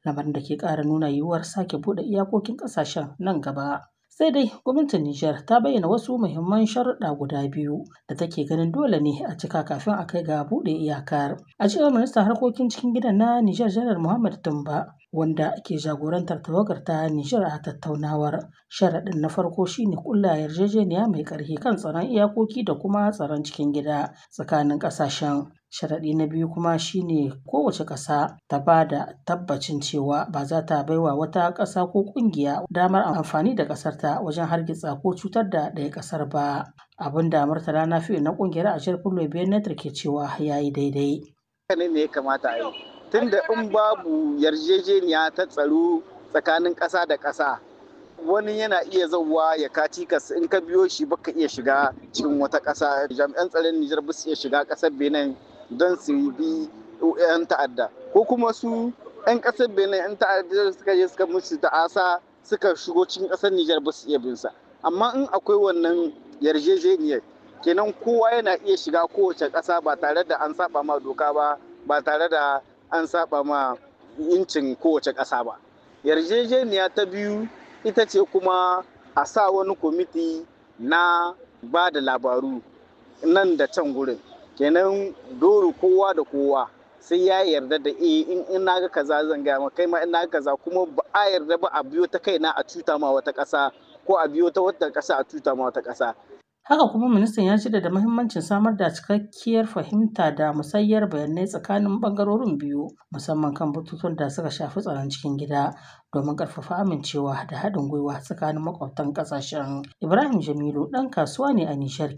lamarin da ke ƙara nuna yiwuwar sake buɗe iyakokin ƙasashen nan gaba. Sai dai gwamnatin Nijar ta bayyana wasu muhimman sharuɗa guda biyu da take ganin dole ne a cika kafin a kai ga buɗe iyakar. A cewar ministan harkokin cikin gidan na Nijar Janar Muhammad Tumba, wanda ke jagorantar tawagar ta Nijar a tattaunawar. Sharaɗin na farko shine ƙulla yarjejeniya mai ƙarfi kan tsaron iyakoki da kuma tsaron cikin gida tsakanin ƙasashen. Sharaɗi na biyu kuma shine kowace ƙasa ta ba da tabbacin cewa ba za ta baiwa wata ƙasa ko ƙungiya damar amfani da ƙasarta wajen hargitsa ko cutar da ɗaya ƙasar ba. Abin da Murtala Nafi'u na ƙungiyar Agir pour le Bien-être ke cewa ya yi daidai. Haka ne ya kamata a yi. Tunda in babu yarjejeniya ta tsaro tsakanin ƙasa da ƙasa, wani yana iya zauwa ya kaci kas in ka biyo shi baka iya shiga cikin wata ƙasa. Jami'an tsaron Nijar ba su iya shiga ƙasar Benin don su bi 'yan ta'adda, ko kuma su 'yan ƙasar Benin 'yan ta'adda suka je suka musu ta'asa suka shigo cikin ƙasar Nijar ba su iya bin sa. Amma in akwai wannan yarjejeniyar, kenan kowa yana iya shiga kowace ƙasa ba tare da an saba ma doka ba tare da an saba ma incin kowace ƙasa ba. Yarjejeniya ta biyu ita ce kuma a sa wani kwamiti na ba da labaru nan da can gurin. Kenan dole kowa da kowa sai ya yarda da in na ga kaza zan gaya ma kai ma in na ga kaza, kuma ba a yarda ba a biyo ta kaina a cuta ma wata ƙasa ko a biyo ta wata ƙasa a cuta ma wata ƙasa. Haka kuma ministan ya jaddada muhimmancin samar da cikakkiyar fahimta da musayyar bayanai tsakanin ɓangarorin biyu, musamman kan batutuwan da suka shafi tsaron cikin gida domin ƙarfafa amincewa da haɗin gwiwa tsakanin makwabtan ƙasashen. Ibrahim Jamilu ɗan kasuwa ne a Nijar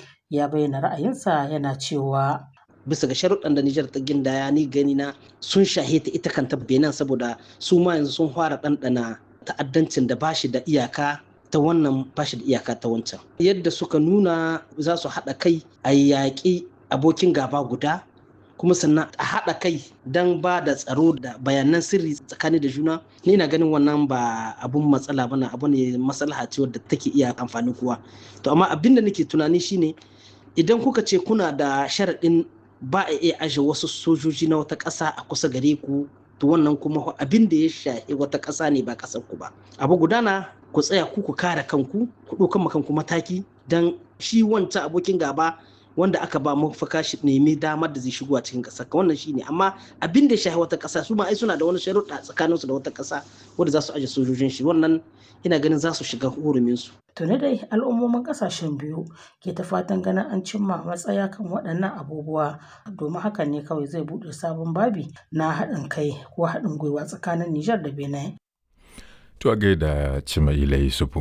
ya bayyana ra'ayinsa yana cewa. Bisa ga sharuɗan da Nijar ta gindaya ni gani na sun shahe ta ita kanta Benin, saboda su ma yanzu sun fara ɗanɗana ta'addancin da bashi da iyaka ta wannan bashi da iyaka ta wancan. Yadda suka nuna za su haɗa kai a yaƙi abokin gaba guda, kuma sannan a haɗa kai don ba da tsaro da bayanan sirri tsakani da juna. Ni na ganin wannan ba abun matsala bane, abu ne maslaha ce wadda take iya amfanin kowa. To amma abin da nake tunani shine idan kuka ce kuna da sharaɗin ba a iya aje wasu sojoji na wata ƙasa a kusa gare ku, to wannan kuma abin da ya shafi wata ƙasa ne ba ƙasar ku ba. Abu gudana ku tsaya ku kare kanku, ku ɗaukan kanku mataki don shi wancan abokin gaba wanda aka ba mafaka shi nemi damar da zai shigo a cikin ƙasar ka, wannan shine. Amma abin da ya shafi wata ƙasa su ma ai suna da wani sharuɗa tsakaninsu da wata ƙasa wanda za su aje sojojin shi, wannan ina ganin za su shiga hurumin su. Tuni dai al'ummomin ƙasashen biyu ke ta fatan ganin an cimma matsaya kan waɗannan abubuwa, domin hakan ne kawai zai buɗe sabon babi na haɗin kai ko haɗin gwiwa tsakanin Nijar da Benin. To a gaida Cimaila Yusufu.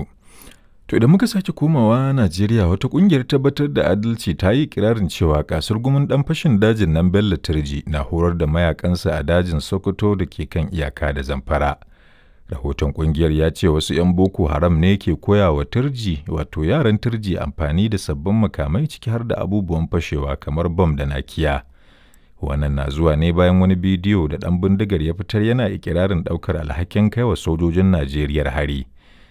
To idan muka sake komawa Najeriya, wata ƙungiyar tabbatar da adalci ta yi kirarin cewa kasar gumin ɗan fashin dajin nan Bello Turji na horar da mayakansa a dajin Sokoto da ke kan iyaka da Zamfara. Rahoton ƙungiyar ya ce wasu 'yan Boko Haram ne ke koya wa Turji, wato yaran Turji, amfani da sabbin makamai ciki har da abubuwan fashewa kamar bam da nakiya. Wannan na zuwa ne bayan wani bidiyo da ɗan bindigar ya fitar yana ikirarin ɗaukar alhakin kai wa sojojin Najeriya hari.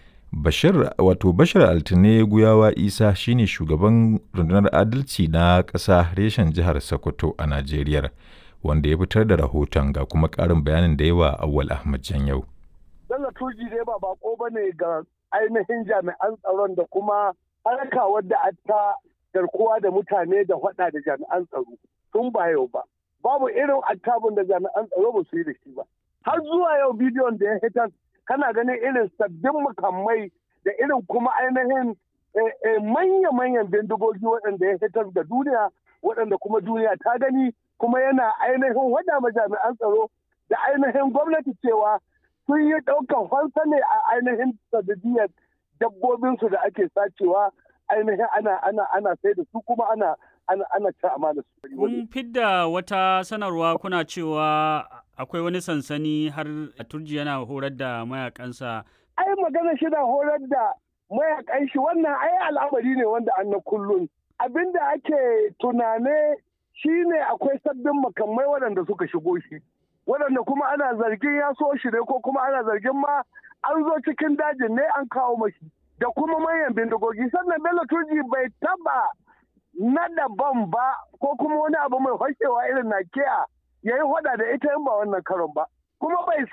Bashir Altine Guyawa Isa shine shugaban rundunar adalci na ƙasa reshen jihar Sokoto a Najeriya, wanda ya fitar da rahoton, ga kuma ƙarin bayanin da yawa Awwal Ahmad Janyau. Bello Turji dai ba bako bane ga ainihin jami'an tsaron da kuma harka wadda ta garkuwa da mutane da faɗa da jami'an tsaro tun ba yau ba. Babu irin attabun da jami'an tsaro ba su yi da shi ba. Har zuwa yau bidiyon da ya hitar kana ganin irin sabbin makamai da irin kuma ainihin manya-manyan bindigogi waɗanda ya hitar da duniya, waɗanda kuma duniya ta gani, kuma yana ainihin wada ma jami'an tsaro da ainihin gwamnati cewa sun yi ɗaukan fansa ne a ainihin sadadiyar dabbobinsu da ake sacewa, ainihin ana sai da su kuma ana ci amana su. Kun fidda wata sanarwa kuna cewa akwai wani sansani har a Turji yana horar da mayakansa. Ai magana shi na horar da mayakan shi, wannan ai al'amari ne wanda an na kullum. Abinda ake tunane shine akwai sabbin makamai waɗanda suka shigo shi, waɗanda kuma ana zargin ya so shi ne, ko kuma ana zargin ma an zo cikin dajin ne an kawo mashi, da kuma manyan bindigogi. Sannan Bello Turji bai taba na daban ba ko kuma wani abu mai fashewa irin nakiya ya yi hada da ita in ba wannan karon ba, kuma bai